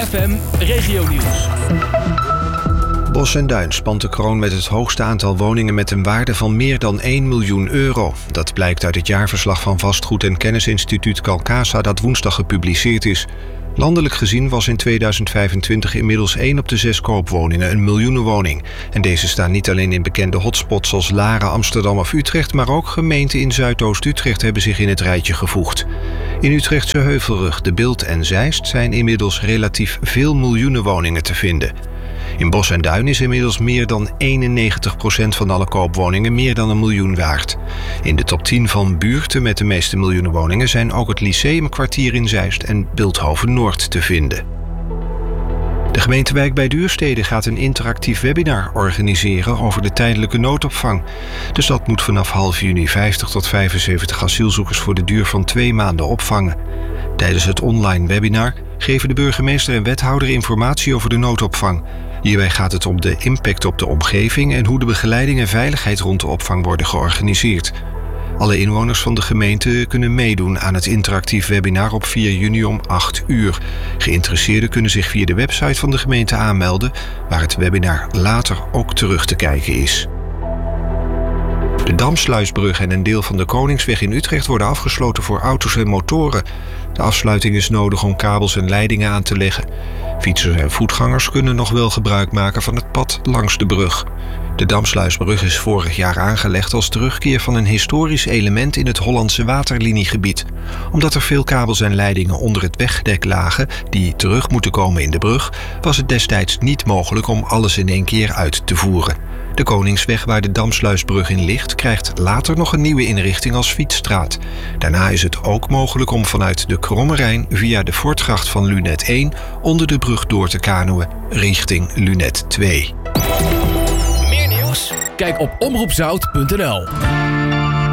ZFM Regionieuws. Bosch en Duin spant de kroon met het hoogste aantal woningen met een waarde van meer dan 1 miljoen euro. Dat blijkt uit het jaarverslag van vastgoed- en kennisinstituut Calcasa dat woensdag gepubliceerd is. Landelijk gezien was in 2025 inmiddels 1 op de 6 koopwoningen een miljoenenwoning. En deze staan niet alleen in bekende hotspots als Laren, Amsterdam of Utrecht, maar ook gemeenten in Zuidoost-Utrecht hebben zich in het rijtje gevoegd. In Utrechtse Heuvelrug, De Bilt en Zeist zijn inmiddels relatief veel miljoenenwoningen te vinden. In Bosch en Duin is inmiddels meer dan 91% van alle koopwoningen meer dan 1 miljoen waard. In de top 10 van buurten met de meeste miljoenenwoningen zijn ook het Lyceumkwartier in Zeist en Bilthoven-Noord te vinden. De gemeente Wijk bij Duurstede gaat een interactief webinar organiseren over de tijdelijke noodopvang. De stad moet vanaf half juni 50 tot 75 asielzoekers voor de duur van 2 maanden opvangen. Tijdens het online webinar geven de burgemeester en wethouder informatie over de noodopvang. Hierbij gaat het om de impact op de omgeving en hoe de begeleiding en veiligheid rond de opvang worden georganiseerd. Alle inwoners van de gemeente kunnen meedoen aan het interactief webinar op 4 juni om 8 uur. Geïnteresseerden kunnen zich via de website van de gemeente aanmelden, waar het webinar later ook terug te kijken is. De Damsluisbrug en een deel van de Koningsweg in Utrecht worden afgesloten voor auto's en motoren. De afsluiting is nodig om kabels en leidingen aan te leggen. Fietsers en voetgangers kunnen nog wel gebruik maken van het pad langs de brug. De Damsluisbrug is vorig jaar aangelegd als terugkeer van een historisch element in het Hollandse waterliniegebied. Omdat er veel kabels en leidingen onder het wegdek lagen die terug moeten komen in de brug, was het destijds niet mogelijk om alles in één keer uit te voeren. De Koningsweg waar de Damsluisbrug in ligt krijgt later nog een nieuwe inrichting als fietsstraat. Daarna is het ook mogelijk om vanuit de Kromme Rijn via de Voortgracht van Lunet 1 onder de brug door te kanoën richting Lunet 2. Meer nieuws? Kijk op omroepzout.nl.